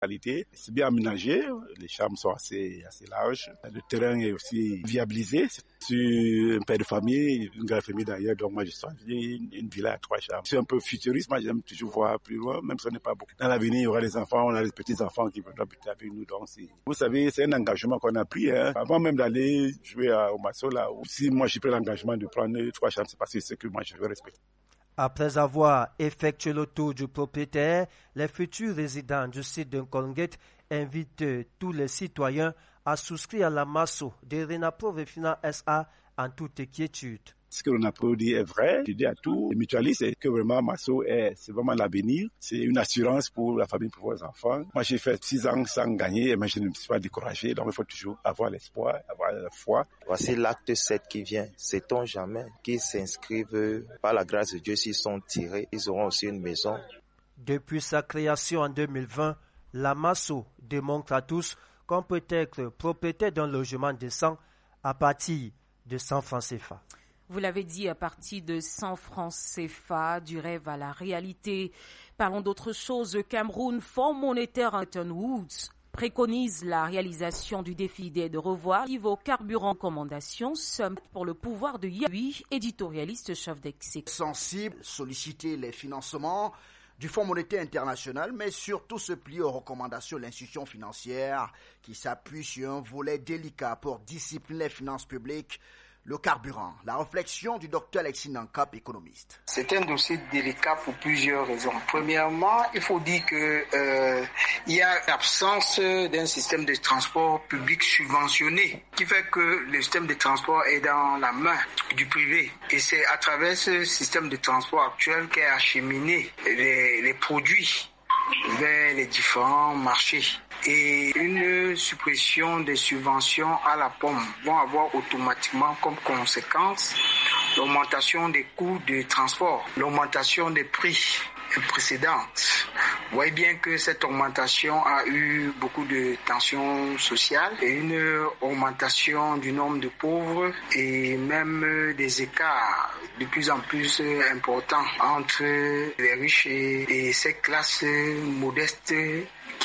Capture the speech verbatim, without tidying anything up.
C'est bien aménagé, les chambres sont assez, assez larges, le terrain est aussi viabilisé. Sur un père de famille, une grande famille d'ailleurs, donc moi je suis une, une villa à trois chambres. C'est un peu futuriste, moi j'aime toujours voir plus loin, même si on n'est pas beaucoup. Dans l'avenir, il y aura des enfants, on a des petits-enfants qui vont habiter avec nous. Donc c'est, vous savez, c'est un engagement qu'on a pris. Hein. Avant même d'aller jouer à, au Masso, là, si moi j'ai pris l'engagement de prendre trois chambres, c'est parce que c'est ce que moi je veux respecter. Après avoir effectué le tour du propriétaire, les futurs résidents du site de Nkolngate invitent tous les citoyens à souscrire à la Masso de Renapro Vefina S A en toute quiétude. Ce que Renapro dit est vrai. Je dis à tous les mutualistes que vraiment Masso est, c'est vraiment l'avenir. C'est une assurance pour la famille, pour vos enfants. Moi, j'ai fait six ans sans gagner, mais je ne me suis pas découragé. Donc, il faut toujours avoir l'espoir, avoir la foi. Voici l'acte sept qui vient. Sait-on jamais qu'ils s'inscrivent par la grâce de Dieu, s'ils sont tirés, ils auront aussi une maison. Depuis sa création en deux mille vingt, la Masso démontre à tous qu'on peut être propriétaire d'un logement décent à partir de cent francs C F A. Vous l'avez dit, à partir de cent francs C F A, du rêve à la réalité. Parlons d'autre chose. Le Cameroun, Fonds monétaire Bretton Woods préconise la réalisation du défi d'aide de revoir niveau carburant recommandation, somme pour le pouvoir de Yahui, éditorialiste chef d'exécutif. Sensible, solliciter les financements du Fonds monétaire international, mais surtout se plier aux recommandations de l'institution financière qui s'appuie sur un volet délicat pour discipliner les finances publiques. Le carburant, la réflexion du docteur Alexis Nankap, économiste. C'est un dossier délicat pour plusieurs raisons. Premièrement, il faut dire que euh, il y a l'absence d'un système de transport public subventionné, qui fait que le système de transport est dans la main du privé. Et c'est à travers ce système de transport actuel qu'est acheminé les, les produits vers les différents marchés. Et une suppression des subventions à la pomme vont avoir automatiquement comme conséquence l'augmentation des coûts de transport, l'augmentation des prix précédentes. Vous voyez bien que cette augmentation a eu beaucoup de tensions sociales et une augmentation du nombre de pauvres et même des écarts de plus en plus importants entre les riches et, et ces classes modestes